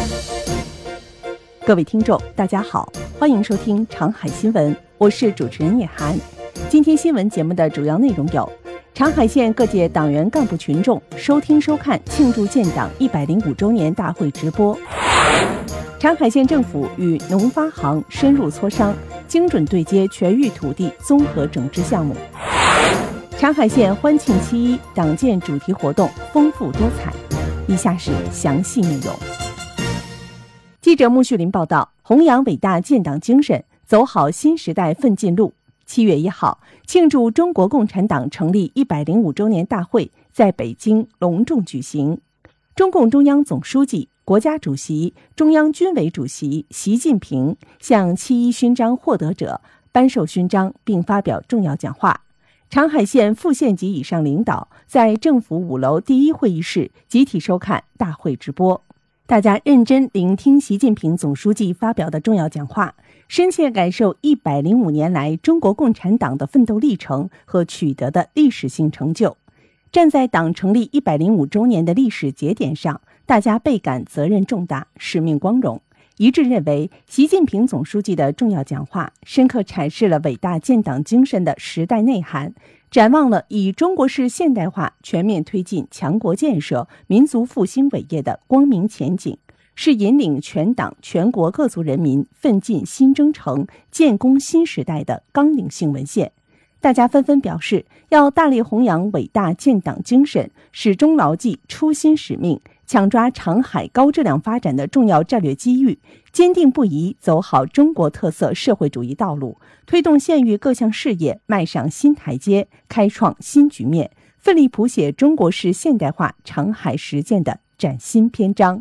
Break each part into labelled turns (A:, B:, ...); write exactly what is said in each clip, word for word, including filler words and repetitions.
A: 各位听众大家好，欢迎收听长海新闻，我是主持人叶涵。今天新闻节目的主要内容有：长海县各界党员干部群众收听收看庆祝建党一百零五周年大会直播；长海县政府与农发行深入磋商，精准对接全域土地综合整治项目；长海县欢庆七一党建主题活动丰富多彩。以下是详细内容。记者穆旭林报道，弘扬伟大建党精神，走好新时代奋进路。七月一号，庆祝中国共产党成立一百零五周年大会在北京隆重举行。中共中央总书记、国家主席、中央军委主席习近平向七一勋章获得者颁授勋章，并发表重要讲话。长海县副县级以上领导在政府五楼第一会议室集体收看大会直播。大家认真聆听习近平总书记发表的重要讲话，深切感受一百零五年来中国共产党的奋斗历程和取得的历史性成就。站在党成立一百零五周年的历史节点上，大家倍感责任重大，使命光荣，一致认为习近平总书记的重要讲话深刻阐释了伟大建党精神的时代内涵，展望了以中国式现代化全面推进强国建设、民族复兴伟业的光明前景，是引领全党全国各族人民奋进新征程、建功新时代的纲领性文献。大家纷纷表示，要大力弘扬伟大建党精神，始终牢记初心使命，抢抓长海高质量发展的重要战略机遇，坚定不移走好中国特色社会主义道路，推动县域各项事业迈上新台阶，开创新局面，奋力谱写中国式现代化长海实践的崭新篇章。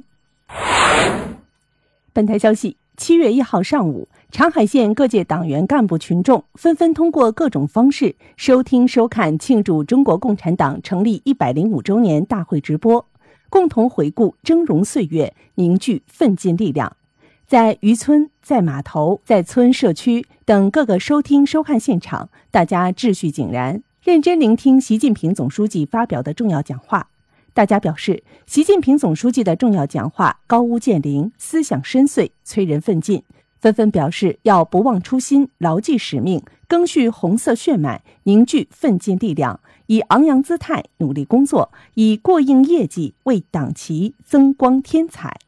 A: 本台消息，七月一号上午，长海县各界党员干部群众纷纷通过各种方式收听收看庆祝中国共产党成立一百零五周年大会直播，共同回顾峥嵘岁月，凝聚奋进力量。在渔村、在码头、在村社区等各个收听收看现场，大家秩序井然，认真聆听习近平总书记发表的重要讲话。大家表示，习近平总书记的重要讲话高屋建瓴，思想深邃，催人奋进，纷纷表示要不忘初心，牢记使命，赓续红色血脉，凝聚奋进力量，以昂扬姿态努力工作，以过硬业绩为党旗增光添彩。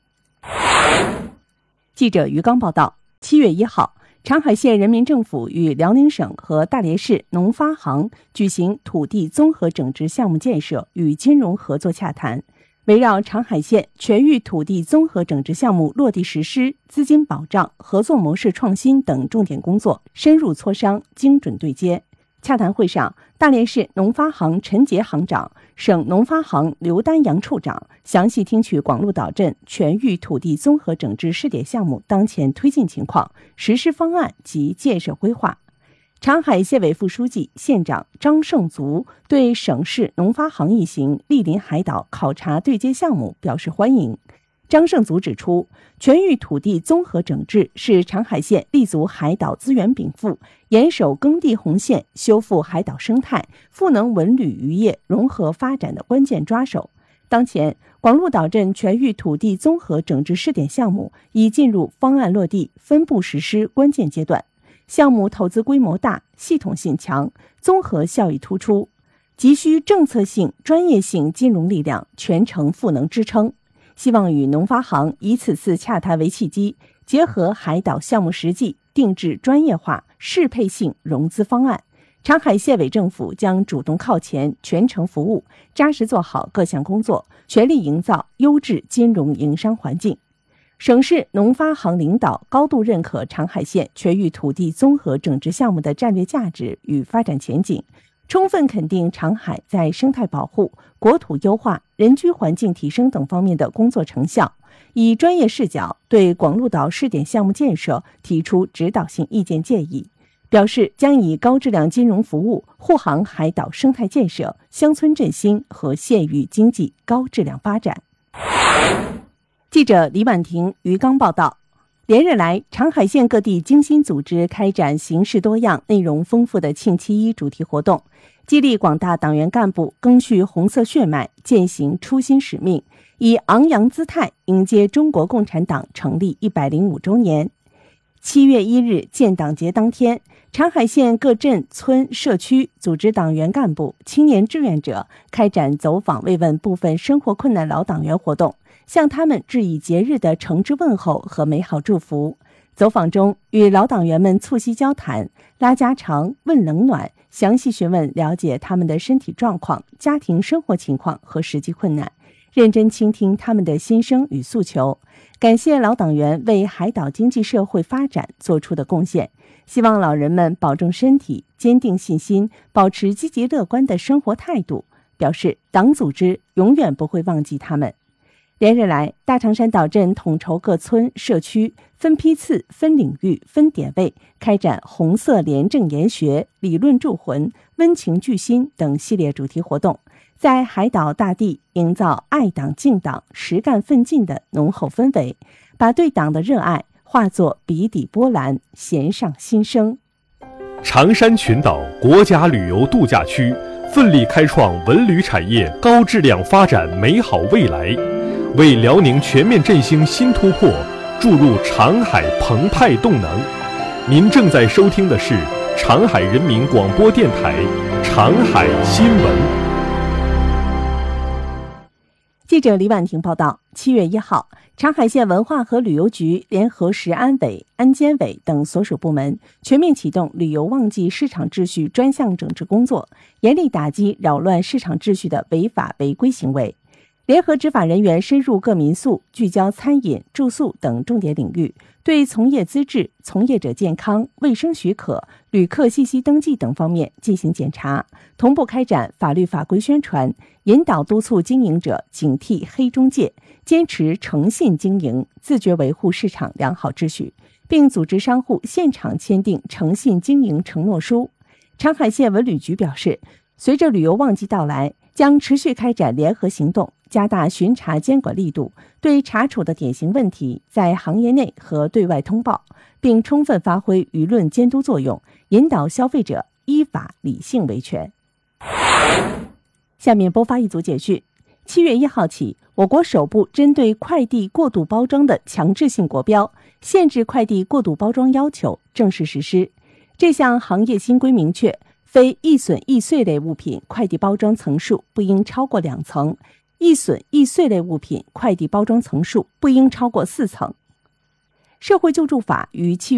A: 记者于刚报道，七月一号，长海县人民政府与辽宁省和大连市农发行举行土地综合整治项目建设与金融合作洽谈，围绕长海县全域土地综合整治项目落地实施、资金保障、合作模式创新等重点工作深入磋商，精准对接。洽谈会上，大连市农发行陈杰行长、省农发行刘丹阳处长详细听取广鹿岛镇全域土地综合整治试点项目当前推进情况、实施方案及建设规划。长海县委副书记、县长张胜足对省市农发行一行莅临海岛考察对接项目表示欢迎。张胜足指出，全域土地综合整治是长海县立足海岛资源禀赋、严守耕地红线、修复海岛生态、赋能文旅渔业融合发展的关键抓手。当前，广鹿岛镇全域土地综合整治试点项目已进入方案落地、分步实施关键阶段，项目投资规模大、系统性强、综合效益突出，急需政策性、专业性金融力量全程赋能支撑。希望与农发行以此次洽谈为契机，结合海岛项目实际，定制专业化、适配性融资方案。长海县委政府将主动靠前，全程服务，扎实做好各项工作，全力营造优质金融营商环境。省市农发行领导高度认可长海县全域土地综合整治项目的战略价值与发展前景，充分肯定长海在生态保护、国土优化、人居环境提升等方面的工作成效，以专业视角对广鹿岛试点项目建设提出指导性意见建议，表示将以高质量金融服务护航海岛生态建设、乡村振兴和县域经济高质量发展。记者李婉婷、于刚报道。连日来，长海县各地精心组织开展形式多样、内容丰富的庆七一主题活动，激励广大党员干部赓续红色血脉，践行初心使命， 以昂扬姿态迎接中国共产党成立一百零五周年。七月一日建党节当天，长海县各镇村社区组织党员干部、青年志愿者开展走访慰问部分生活困难老党员活动，向他们致以节日的诚挚问候和美好祝福。走访中，与老党员们促膝交谈，拉家常、问冷暖，详细询问了解他们的身体状况、家庭生活情况和实际困难，认真倾听他们的心声与诉求，感谢老党员为海岛经济社会发展做出的贡献，希望老人们保重身体，坚定信心，保持积极乐观的生活态度，表示党组织永远不会忘记他们。连日来，大长山岛镇统筹各村社区，分批次、分领域、分点位开展红色廉政研学、理论铸魂、温情聚心等系列主题活动，在海岛大地营造爱党敬党、实干奋进的浓厚氛围，把对党的热爱化作笔底波澜，弦上心声。
B: 长山群岛国家旅游度假区奋力开创文旅产业高质量发展美好未来，为辽宁全面振兴新突破注入长海澎湃动能。您正在收听的是长海人民广播电台长海新闻。
A: 记者李婉婷报道，七月一号，长海县文化和旅游局联合食安委、安监委等所属部门，全面启动旅游旺季市场秩序专项整治工作，严厉打击扰乱市场秩序的违法违规行为。联合执法人员深入各民宿，聚焦餐饮、住宿等重点领域，对从业资质、从业者健康、卫生许可、旅客信息登记等方面进行检查，同步开展法律法规宣传，引导督促经营者警惕黑中介，坚持诚信经营，自觉维护市场良好秩序，并组织商户现场签订诚信经营承诺书。长海县文旅局表示，随着旅游旺季到来，将持续开展联合行动，加大巡查监管力度，对查处的典型问题在行业内和对外通报，并充分发挥舆论监督作用，引导消费者依法理性维权。下面播发一组简讯。七月一号起，我国首部针对快递过度包装的强制性国标限制快递过度包装要求正式实施。这项行业新规明确，非易损易碎类物品快递包装层数不应超过两层，易损易碎类物品快递包装层数不应超过四层。社会救助法于七